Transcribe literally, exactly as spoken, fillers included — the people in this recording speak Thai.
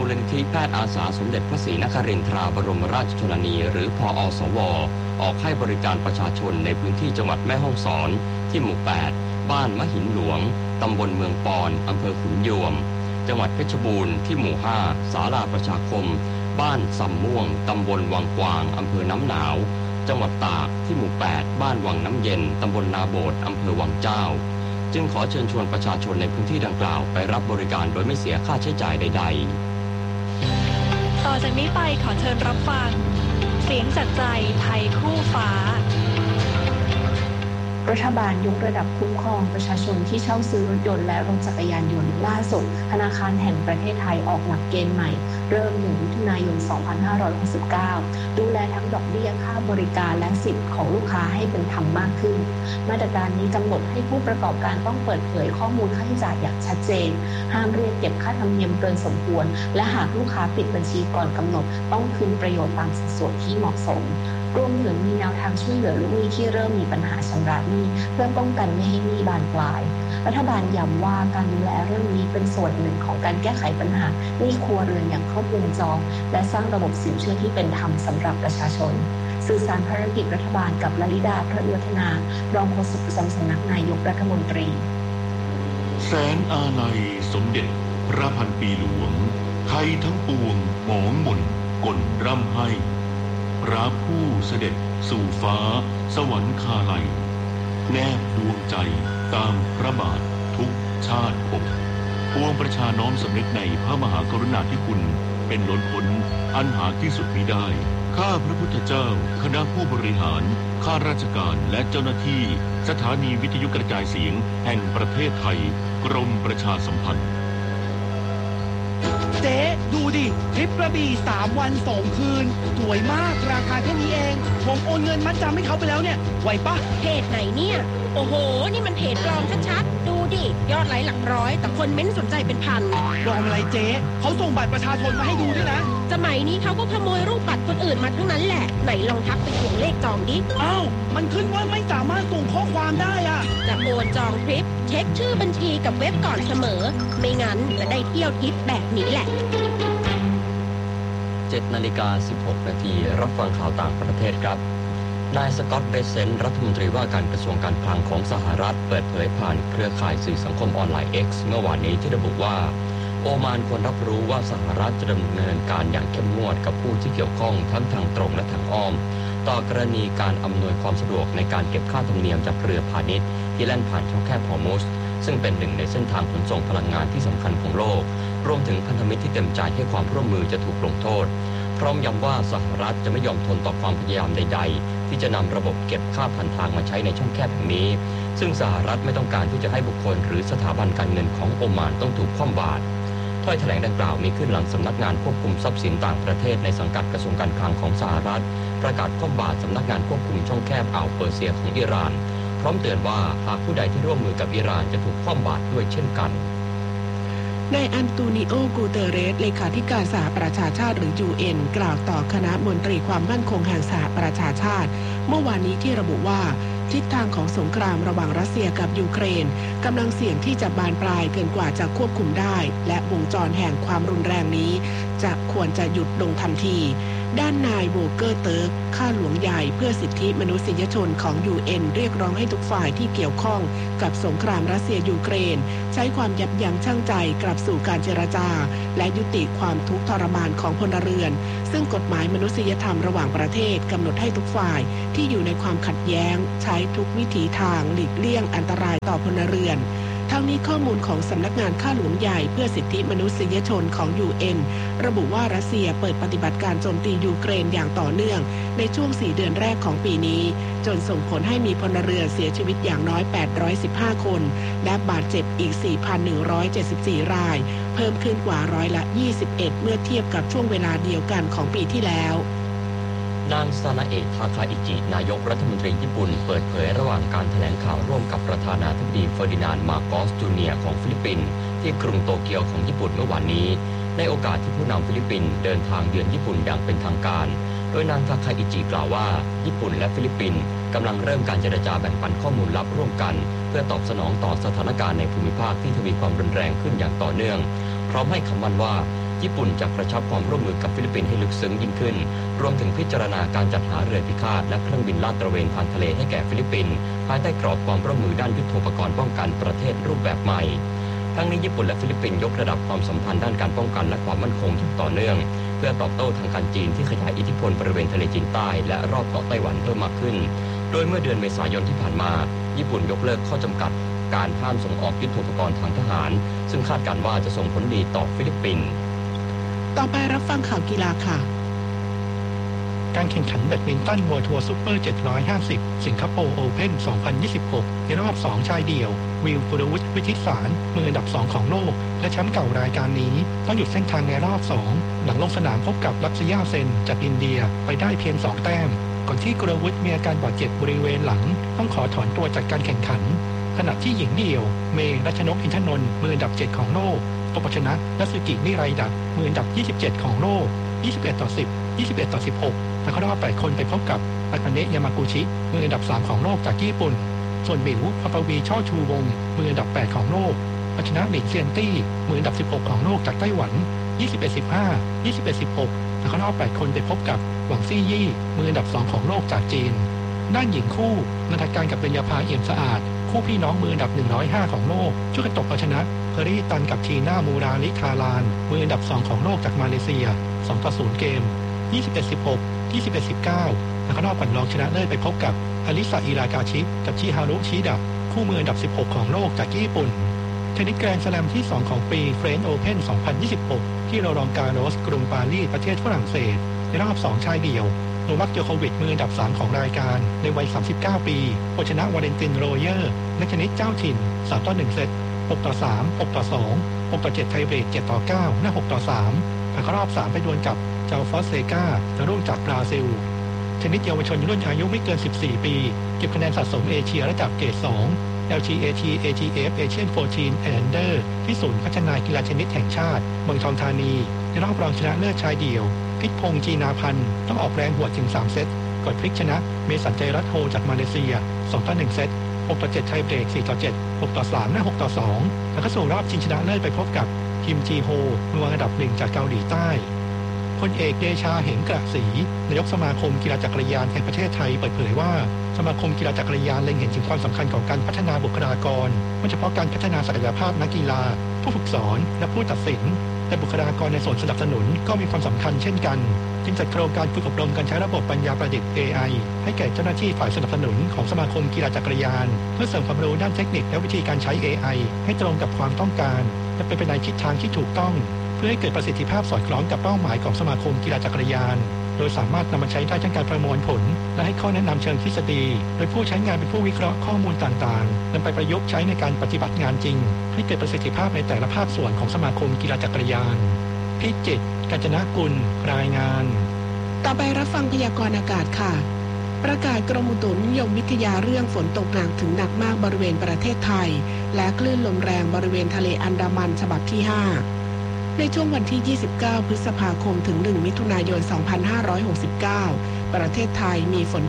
ลนิธิแพทย์อาสาสมเด็จพระศรีนครินทราบรมราชชนนีหรือพอสวออกให้บริการประชาชนในพื้นที่จังหวัดแม่ฮ่องสอนที่หมู่แปดบ้านมะหินหลวงตำบลเมืองปอนอำเภอขุนยวมจังหวัดเพชรบูรณ์ที่หมู่ห้าศาลาประชาคมบ้านสำม่วงตำบลวังกวางอำเภอน้ำหนาวจังหวัดตากที่หมู่แปดบ้านวังน้ำเย็นตำบลนาโบดอำเภอวังเจ้าจึงขอเชิญชวนประชาชนในพื้นที่ดังกล่าวไปรับบริการโดยไม่เสียค่าใช้จ่ายใดๆต่อจากนี้ไปขอเชิญรับฟังเสียงจากใจไทยคู่ฟ้ารัฐบาลยกระดับคุ้มครองประชาชนที่เช่าซื้อรถยนต์และรถจักรยานยนต์ล่าสุดธนาคารแห่งประเทศไทยออกหลักเกณฑ์ใหม่เริ่มหนึ่งมิถุนายนสองพันห้าร้อยหกสิบเก้าดูแลทั้งดอกเบี้ยค่าบริการและสิทธิ์ของลูกค้าให้เป็นธรรมมากขึ้นมาตรการนี้กำหนดให้ผู้ประกอบการต้องเปิดเผยข้อมูลค่าใช้จ่ายอย่างชัดเจนห้ามเรียกเก็บค่าธรรมเนียมเกินสมควรและหากลูกค้าปิดบัญชีก่อนกำหนดต้องคืนประโยชน์ตามสัดส่วนที่เหมาะสมรวมถึงมีแนวทางช่วยเหลือลูกหนี้ที่เริ่มมีปัญหาชำระหนี้เพื่อป้องกันไม่ให้หนี้บานปลายรัฐบาลย้ำว่าการดูแลเรื่องนี้เป็นส่วนหนึ่งของการแก้ไขปัญหาหนี้ครัวเรือนอย่างครบวงจรและสร้างระบบสินเชื่อที่เป็นธรรมสำหรับประชาชนสื่อสารภารกิจรัฐบาลกับลลิดาพระเอื้อธนารองโฆษกประจำสำนักนายกรัฐมนตรีแสนอาลัยสมเด็จพระพันปีหลวงไทยทั้งปวงหมองหม่นก่นร่ำให้พระผู้เสด็จสู่ฟ้าสวรรคาลัยแนบดวงใจตามพระบาททุกชาติภพปวงประชาน้อมสำนึกในพระมหากรุณาธิคุณเป็นล้นพ้นอันหาที่สุดมิได้ข้าพระพุทธเจ้าคณะผู้บริหารข้าราชการและเจ้าหน้าที่สถานีวิทยุกระจายเสียงแห่งประเทศไทยกรมประชาสัมพันธ์เจ๊ดูดิทริปกระบี่สามวันสองคืนสวยมากราคาแค่นี้เองผมโอนเงินมัดจำให้เขาไปแล้วเนี่ยไหวปะเพจไหนเนี่ยโอ้โหนี่มันเพจปลอมชัดๆดูดิยอดไลค์หลักร้อยแต่คนเม้นสนใจเป็นพันปลอมอะไรเจ๊เขาส่งบัตรประชาชนมาให้ดูด้วยนะสมัยนี้เขาก็ขโมยรูปบัตรคนอื่นมาทั้งนั้นแหละไหนลองทักไปทวงเลขจองดิอ้าวมันขึ้นว่าไม่สามารถส่งข้อความได้อะจะโอนจองทริปเช็คชื่อบัญชีกับเว็บก่อนเสมอไม่งั้นจะได้เที่ยวทริปแบบนี้แหละเจ็ดนาฬิกาสิบหกนาทีรับฟังข่าวต่างประเทศครับนายสกอตต์ เบเซนต์รัฐมนตรีว่าการกระทรวงการคลังของสหรัฐเปิดเผยผ่านเครือข่ายสื่อสังคมออนไลน์ X เมื่อวานนี้ที่ระบุว่าโอมานควรรับรู้ว่าสหรัฐจะดำเนินการอย่างเข้มงวดกับผู้ที่เกี่ยวข้องทั้งทางตรงและทางอ้อมต่อกรณีการอำนวยความสะดวกในการเก็บค่าธรรมเนียมจากเรือพาณิชย์ที่แล่นผ่านช่องแคบฮอร์มุซซึ่งเป็นหนึ่งในเส้นทางขนส่งพลังงานที่สำคัญของโลกรวมถึงพันธมิตรที่เต็มใจให้ความร่วมมือจะถูกลงโทษพร้อมย้ำว่าสหรัฐจะไม่ยอมทนต่อความพยายามใดๆที่จะนำระบบเก็บค่าผ่านทางมาใช้ในช่องแคบแห่งนี้ซึ่งสหรัฐไม่ต้องการที่จะให้บุคคลหรือสถาบันการเงินของโอมานต้องถูกคว่ำบาตรถ้อยแถลงดังกล่าวมีขึ้นหลังสำนักงานควบคุมทรัพย์สินต่างประเทศในสังกัดกระทรวงการคลังของสหรัฐประกาศคว่ำบาตรสำนักงานควบคุมช่องแคบอ่าวเปอร์เซียของอิหร่านพร้อมเตือนว่าหากผู้ใดที่ร่วมมือกับอิหร่านจะถูกคว่ำบาตรด้วยเช่นกันนายอันโตนิโอ กูเตเรสเลขาธิการสหประชาชาติหรือ ยู เอ็น กล่าวต่อคณะมนตรีความมั่นคงแห่งสหประชาชาติเมื่อวานนี้ที่ระบุว่าทิศทางของสงครามระหว่างรัสเซียกับยูเครนกำลังเสี่ยงที่จะบานปลายเกินกว่าจะควบคุมได้และวงจรแห่งความรุนแรงนี้จะควรจะหยุดลงทันทีด้านนายโวเกอร์เติร์กข้าหลวงใหญ่เพื่อสิทธิมนุษยชนของ ยู เอ็น เรียกร้องให้ทุกฝ่ายที่เกี่ยวข้องกับสงครามรัสเซียยูเครนใช้ความยับยั้งชั่งใจกลับสู่การเจรจาและยุติความทุกข์ทรมานของพลเรือนซึ่งกฎหมายมนุษยธรรมระหว่างประเทศกำหนดให้ทุกฝ่ายที่อยู่ในความขัดแย้งใช้ทุกวิถีทางหลีกเลี่ยงอันตรายต่อพลเรือนทั้งนี้ข้อมูลของสำนักงานข้าหลวงใหญ่เพื่อสิทธิมนุษยชนของ ยู เอ็น ระบุว่ารัสเซียเปิดปฏิบัติการโจมตียูเครนอย่างต่อเนื่องในช่วงสี่เดือนแรกของปีนี้จนส่งผลให้มีพลเรือนเสียชีวิตอย่างน้อยแปดร้อยสิบห้าคนและบาดเจ็บอีก สี่พันหนึ่งร้อยเจ็ดสิบสี่ รายเพิ่มขึ้นกว่าร้อยละยี่สิบเอ็ดเมื่อเทียบกับช่วงเวลาเดียวกันของปีที่แล้วนางซานาเอะทาคาอิจินายกรัฐมนตรีญี่ปุ่นเปิดเผยระหว่างการแถลงข่าวร่วมกับประธานาธิบดีเฟอร์ดินานด์ มาโกส จูเนียร์ของฟิลิปปินส์ที่กรุงโตเกียวของญี่ปุ่นเมื่อวานนี้ในโอกาสที่ผู้นำฟิลิปปินส์เดินทางเยือนญี่ปุ่นอย่างเป็นทางการโดยนางทาคาอิจิกล่าวว่าญี่ปุ่นและฟิลิปปินส์กำลังเริ่มการเจรจาแบ่งปันข้อมูลลับร่วมกันเพื่อตอบสนองต่อสถานการณ์ในภูมิภาคที่ทวีความรุนแรงขึ้นอย่างต่อเนื่องพร้อมให้คำมั่นว่าญี่ปุ่นจะกระชับความร่วมมือกับฟิลิปปินส์ให้ลึกซึ้งยิ่งขึ้นรวมถึงพิจารณาการจัดหาเรือพิฆาตและเครื่องบินลาดตระเวนทางทะเลให้แก่ฟิลิปปินส์ภายใต้กรอบความร่วมมือด้านยุทโธปกรณ์ป้องกันประเทศรูปแบบใหม่ทั้งนี้ญี่ปุ่นและฟิลิปปินส์ยกระดับความสัมพันธ์ด้านการป้องกันและความมั่นคงอย่างต่อเนื่องเพื่อตอบโต้ทางการจีนที่ขยายอิทธิพลบริเวณทะเลจีนใต้และรอบเกาะไต้หวันเพิ่มมากขึ้นโดยเมื่อเดือนเมษายนที่ผ่านมาญี่ปุ่นยกเลิกข้อจำกัดการห้ามส่งออกยุทโธปกรณ์ทางทหารซึ่งคาดการณ์ว่าจะส่งผลดีต่อฟิลิปปินส์ต่อไปรับฟังข่าวกีฬาค่ะการแข่งขันแบดมินตันเวิลด์ทัวร์ซุปเปอร์เจ็ดร้อยห้าสิบสิงคโปร์โอเพ่นสองพันยี่สิบหกในรอบสองชายเดี่ยววิล ปุรวุฒิ วิชิตสารมืออันดับสองของโลกและแชมป์เก่ารายการนี้ต้องหยุดเส้นทางในรอบสองหลังลงสนามพบกับลักษยาเซนจากอินเดียไปได้เพียงสองแต้มก่อนที่กุลวุฒิมีอาการบาดเจ็บบริเวณหลังต้องขอถอนตัวจากการแข่งขันขณะที่หญิงเดี่ยวเมย์รัชนกอินทนนท์มืออันดับเจ็ดของโลกตบชนะนัสึกินิไรดัตมืออันดับยี่สิบเจ็ดของโลกยี่สิบเอ็ดต่อสิบ ยี่สิบเอ็ดต่อสิบหกและเข้ารอบแปดคนไปพบกับอากาเนะยามากุชิมืออันดับสามของโลกจากญี่ปุ่นส่วนบิวพปวีช่อชูวงศ์มืออันดับแปดของโลกชนะหลินเซียนตี้มืออันดับสิบหกของโลกจากไต้หวันยี่สิบเอ็ด สิบห้า ยี่สิบเอ็ด สิบหกและเข้ารอบแปดคนไปพบกับหวังซี่ยี่มืออันดับสองของโลกจากจีนด้านหญิงคู่นันทการกับเบญญาภาเอี่ยมสะอาดคู่พี่น้องมืออันดับหนึ่งร้อยห้าของโลกช่วยกันตบเอาชนะเพอรี่ตันกับทีน่ามูราลิคาลานมืออันดับสองของโลกจากมาเลเซียสองต่อศูนย์เกมยี่สิบเอ็ด สิบหก ยี่สิบเอ็ด สิบเก้าและเข้ารอบปั่นรองชนะเลิศไปพบกับอลิซาอิรากาชิกับชิฮารุชิดะคู่มืออันดับสิบหกของโลกจากญี่ปุ่นเทนนิสแกรนด์สแลมที่สองของปีเฟรนช์โอเพ่นสองพันยี่สิบหกที่โรลองการอสกรุงปารีสประเทศฝรั่งเศสในรอบสองชายเดี่ยวโนวัค โจโควิชมืออันดับสามของรายการในวัยสามสิบเก้าปีเอาชนะวาเลนตินโรเยอร์นักเทนนิสเจ้าถิ่นสามต่อหนึ่งเซตหกต่อสาม หกต่อสอง หกต่อเจ็ดไทเบรกเจ็ดต่อเก้าและหกต่อสามผ่านเข้ารอบสามไปดวลกับเจ้าฟอสเซกาจะร่วมจากบราซิลเทนนิสเยาวชนรุ่นอายุไม่เกินสิบสี่ปีเก็บคะแนนสะสมเอเชียระดับเกรดสอง แอล จี เอ ที เอ ที เอฟ Asian โฟร์ทีน Under ที่ศูนย์พัฒนากีฬาเทนนิสแห่งชาติเมืองทองธานีในรอบรองชนะเลิศชายเดี่ยวพิษพงษ์จีนาพันธ์ต้องออกแรงหัวถึงสามเซตก่อนพลิกชนะเมสันใจรัตโฮจากมาเลเซียสองต่อหนึ่งเซตหกต่อเจ็ดไทเบรกสี่ต่อเจ็ด หกต่อสามและหกต่อสองแล้วก็สู่รอบชิงชนะเลิศไปพบกับคิมจีโฮมือวางอันดับหนึ่งจากเกาหลีใต้พลเอกเดชาเหมกระศรีนายกสมาคมกีฬาจักรยานแห่งประเทศไทยเปิดเผยว่าสมาคมกีฬาจักรยานเล็งเห็นถึงความสำคัญของการพัฒนาบุคลากรไม่เฉพาะการพัฒนาศักยภาพนักกีฬาผู้ฝึกสอนและผู้ตัดสินแต่บุคลากรในส่วนสนับสนุนก็มีความสำคัญเช่นกันจึงจัดโครงการฝึกอบรมการใช้ระบบปัญญาประดิษฐ์ เอ ไอ ให้แก่เจ้าหน้าที่ฝ่ายสนับสนุนของสมาคมกีฬาจักรยานเพื่อเสริมความรู้ด้านเทคนิคและวิธีการใช้ เอ ไอ ให้ตรงกับความต้องการและเป็นไปในทิศทางที่ถูกต้องเพื่อให้เกิดประสิทธิภาพสอดคล้องกับเป้าหมายของสมาคมกีฬาจักรยานโดยสามารถนำมาใช้ได้ทั้งการประมวลผลและให้ข้อแนะนำเชิงทฤษฎีโดยผู้ใช้งานเป็นผู้วิเคราะห์ข้อมูลต่างๆนำไปประยุกต์ใช้ในการปฏิบัติงานจริงให้เกิดประสิทธิภาพในแต่ละภาคส่วนของสมาคมกีฬาจักรยานพิจิตร กาญจนกุลรายงานต่อไปรับฟังพยากรณ์อากาศค่ะประกาศกรมอุตุนิยมวิทยาเรื่องฝนตกหนักถึงหนักมากบริเวณประเทศไทยและคลื่นลมแรงบริเวณทะเลอันดามันฉบับที่ห้าในช่วงวันที่ยี่สิบเก้าพฤษภาคมถึงหนึ่งมิถุนายนสองพันห้าร้อยหกสิบเก้าประเทศไทยมีฝน